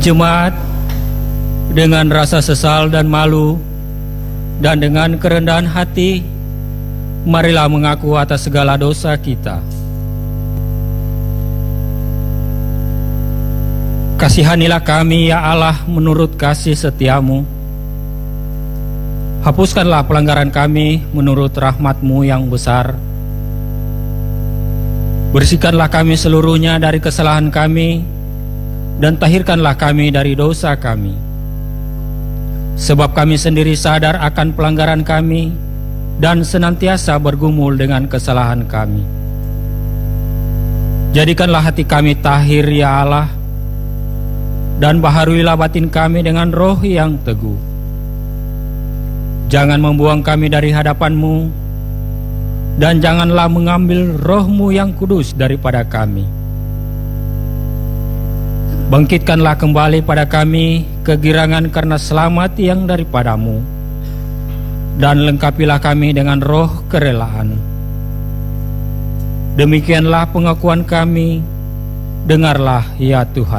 Jemaat, dengan rasa sesal dan malu dan dengan kerendahan hati, marilah mengaku atas segala dosa kita. Kasihanilah kami, ya Allah, menurut kasih setiamu. Hapuskanlah pelanggaran kami menurut rahmat-Mu yang besar. Bersihkanlah kami seluruhnya dari kesalahan kami, dan tahirkanlah kami dari dosa kami. Sebab kami sendiri sadar akan pelanggaran kami, dan senantiasa bergumul dengan kesalahan kami. Jadikanlah hati kami tahir, ya Allah, dan baharuilah batin kami dengan roh yang teguh. Jangan membuang kami dari hadapan-Mu, dan janganlah mengambil roh-Mu yang kudus daripada kami. Bangkitkanlah kembali pada kami kegirangan karena selamat yang daripada-Mu, dan lengkapilah kami dengan roh kerelaan. Demikianlah pengakuan kami, dengarlah ya Tuhan.